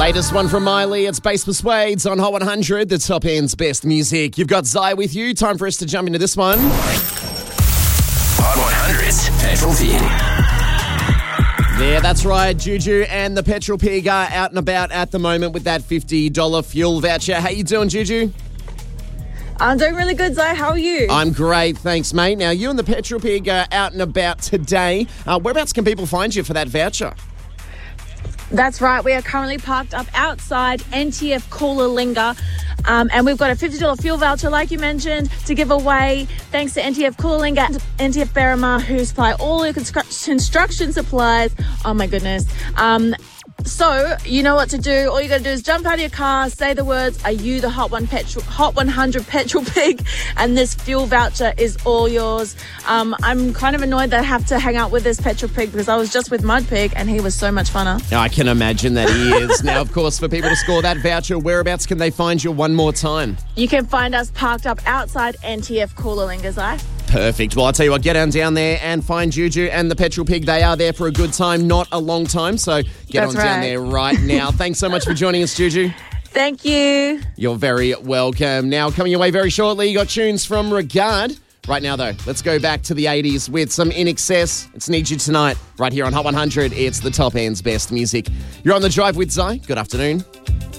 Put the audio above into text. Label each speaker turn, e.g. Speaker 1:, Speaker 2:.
Speaker 1: Latest one from Miley. It's Bass Persuades on Hot 100, the top end's best music. You've got Zai with you. Time for us to jump into this one.
Speaker 2: Hot 100's Petrol Pig.
Speaker 1: Yeah, that's right. Juju and the Petrol Pig are out and about at the moment with that $50 fuel voucher. How you doing, Juju?
Speaker 3: I'm doing really good, Zai. How are you?
Speaker 1: I'm great, thanks, mate. Now, you and the Petrol Pig are out and about today. Whereabouts can people find you for that voucher?
Speaker 3: That's right. We are currently parked up outside NTF Coolangatta, and we've got a $50 fuel voucher, like you mentioned, to give away. Thanks to NTF Coolangatta and NTF Berrima, who supply all your construction supplies. Oh my goodness. So you know what to do. All you got to do is jump out of your car, say the words, "Are you the Hot 100 Petrol Pig?" And this fuel voucher is all yours. I'm kind of annoyed that I have to hang out with this Petrol Pig because I was just with Mud Pig and he was so much funner.
Speaker 1: I can imagine that he is. Now, of course, for people to score that voucher, whereabouts can they find you one more time?
Speaker 3: You can find us parked up outside NTF Coolangatta, Zai.
Speaker 1: Perfect. Well, I'll tell you what, get on down there and find Juju and the Petrol Pig. They are there for a good time, not a long time. So get
Speaker 3: That's
Speaker 1: on down
Speaker 3: right.
Speaker 1: there right now. Thanks so much for joining us, Juju.
Speaker 3: Thank you.
Speaker 1: You're very welcome. Now, coming your way very shortly, you got tunes from Regard. Right now, though, let's go back to the 80s with some In Excess. It's Need You Tonight, right here on Hot 100. It's the top end's best music. You're on the drive with Zai. Good afternoon.